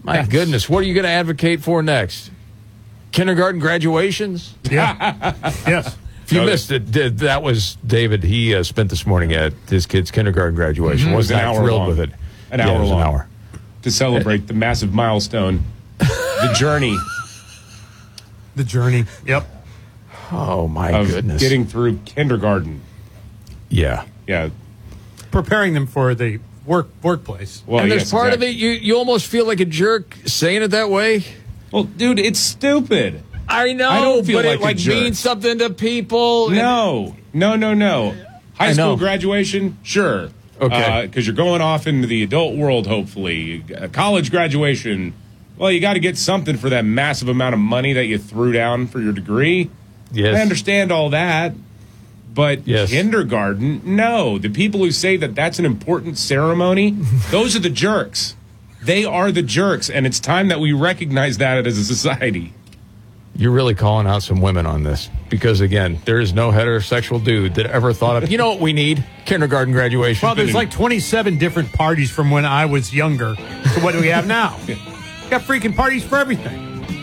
My goodness, what are you going to advocate for next? Kindergarten graduations? Yeah. Yes. If you missed it, that was David. He spent this morning at his kid's kindergarten graduation. Was not thrilled with it. An hour long. An hour. To celebrate the massive milestone, the journey. The journey. Yep. Oh, my of goodness. Getting through kindergarten. Yeah. Yeah. Preparing them for the workplace. Well, and there's yes, part exactly. of it, you almost feel like a jerk saying it that way. Well, dude, it's stupid. I know, I don't feel but like it a jerk. means something to people. No. High school graduation, sure. Okay. Because you're going off into the adult world, hopefully. College graduation, well, you got to get something for that massive amount of money that you threw down for your degree. Yes. I understand all that. But Yes. kindergarten, no. The people who say that that's an important ceremony, those are the jerks. They are the jerks, and it's time that we recognize that as a society. You're really calling out some women on this because, again, there is no heterosexual dude that ever thought of, you know what we need? Kindergarten graduation. Well, there's like 27 different parties from when I was younger to what do we have now? Got freaking parties for everything.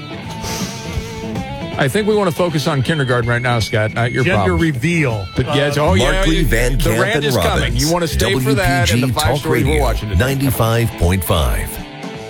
I think we want to focus on kindergarten right now, Scott, not your Gender problem. reveal. But yes, Markley, Van the Camp, rant and is Robbins. coming. You want to stay for that and the WPG 5 Talk stories we're Radio, watching today. 95.5.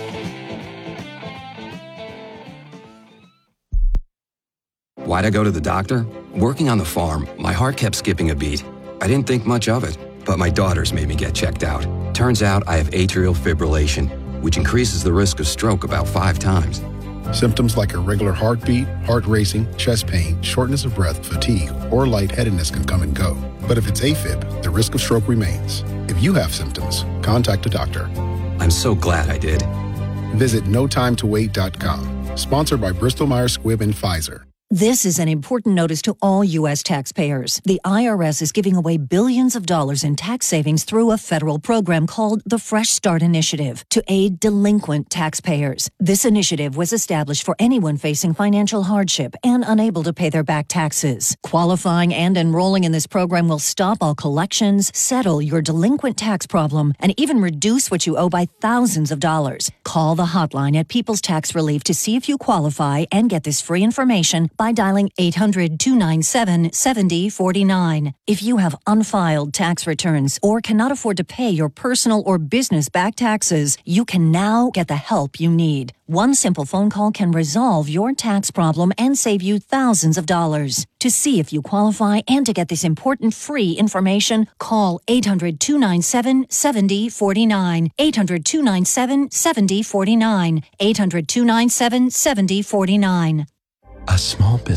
Why'd I go to the doctor? Working on the farm, my heart kept skipping a beat. I didn't think much of it, but my daughters made me get checked out. Turns out I have atrial fibrillation, which increases the risk of stroke about 5 times. Symptoms like irregular heartbeat, heart racing, chest pain, shortness of breath, fatigue, or lightheadedness can come and go. But if it's AFib, the risk of stroke remains. If you have symptoms, contact a doctor. I'm so glad I did. Visit notimetowait.com. Sponsored by Bristol-Myers Squibb and Pfizer. This is an important notice to all U.S. taxpayers. The IRS is giving away billions of dollars in tax savings through a federal program called the Fresh Start Initiative to aid delinquent taxpayers. This initiative was established for anyone facing financial hardship and unable to pay their back taxes. Qualifying and enrolling in this program will stop all collections, settle your delinquent tax problem, and even reduce what you owe by thousands of dollars. Call the hotline at People's Tax Relief to see if you qualify and get this free information by dialing 800-297-7049. If you have unfiled tax returns or cannot afford to pay your personal or business back taxes, you can now get the help you need. One simple phone call can resolve your tax problem and save you thousands of dollars. To see if you qualify and to get this important free information, call 800-297-7049. 800-297-7049. 800-297-7049. A small business.